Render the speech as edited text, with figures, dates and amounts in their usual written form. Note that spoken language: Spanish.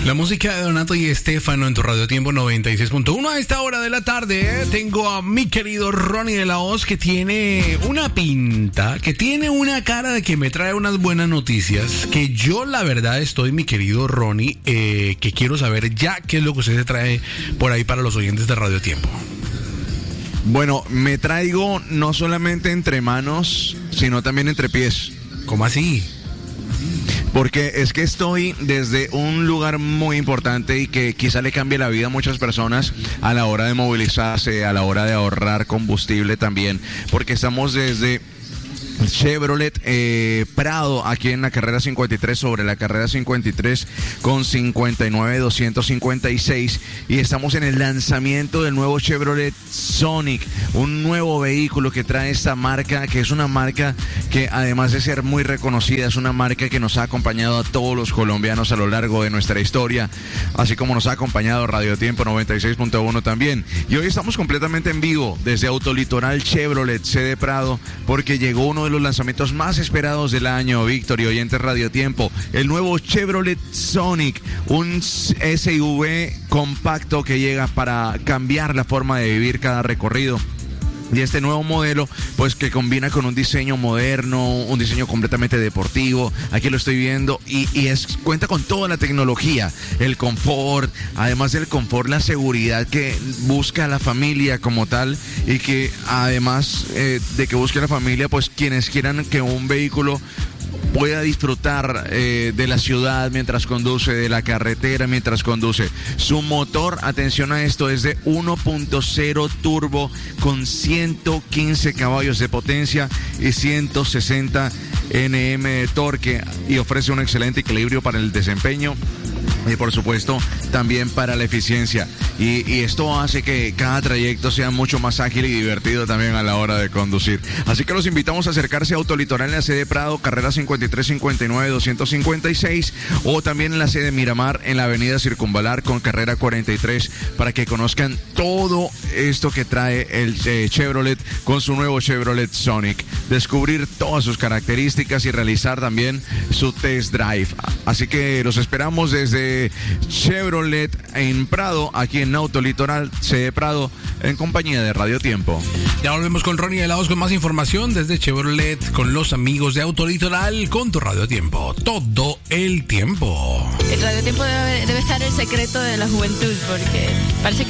La música de Donato y Estefano en tu Radio Tiempo 96.1. A esta hora de la tarde tengo a mi querido Ronnie de la Hoz, que tiene una pinta, que tiene una cara de que me trae unas buenas noticias, que yo la verdad estoy, mi querido Ronnie, que quiero saber ya qué es lo que usted se trae por ahí para los oyentes de Radio Tiempo. Bueno, me traigo no solamente entre manos, sino también entre pies. ¿Cómo así? Porque es que estoy desde un lugar muy importante y que quizá le cambie la vida a muchas personas a la hora de movilizarse, a la hora de ahorrar combustible también. Porque estamos desde Chevrolet Prado, aquí en la carrera 53, sobre la carrera 53 con 59,256, y estamos en el lanzamiento del nuevo Chevrolet Sonic, un nuevo vehículo que trae esta marca, que es una marca que además de ser muy reconocida, es una marca que nos ha acompañado a todos los colombianos a lo largo de nuestra historia, así como nos ha acompañado Radio Tiempo 96.1 también. Y hoy estamos completamente en vivo desde Autolitoral Chevrolet, sede Prado, porque llegó uno de los lanzamientos más esperados del año, Víctor y oyentes Radio Tiempo, el nuevo Chevrolet Sonic, un SUV compacto que llega para cambiar la forma de vivir cada recorrido. Y este nuevo modelo, pues que combina con un diseño moderno, un diseño completamente deportivo. Aquí lo estoy viendo y cuenta con toda la tecnología, el confort, además del confort, la seguridad que busca la familia como tal, y que además de que busque la familia, pues quienes quieran que un vehículo pueda disfrutar de la ciudad mientras conduce, de la carretera mientras conduce. Su motor, atención a esto, es de 1.0 turbo con 115 caballos de potencia y 160 Nm de torque, y ofrece un excelente equilibrio para el desempeño y por supuesto también para la eficiencia, y esto hace que cada trayecto sea mucho más ágil y divertido también a la hora de conducir. Así que los invitamos a acercarse a Autolitoral en la sede Prado, carrera 53 59 256, o también en la sede Miramar en la avenida Circunvalar con carrera 43, para que conozcan todo esto que trae el Chevrolet con su nuevo Chevrolet Sonic, descubrir todas sus características y realizar también su test drive. Así que los esperamos desde Chevrolet en Prado, aquí en Autolitoral, sede Prado, en compañía de Radio Tiempo. Ya volvemos con Ronnie de la Hoz con más información desde Chevrolet, con los amigos de Autolitoral, con tu Radio Tiempo, todo el tiempo. El Radio Tiempo debe estar el secreto de la juventud, porque parece que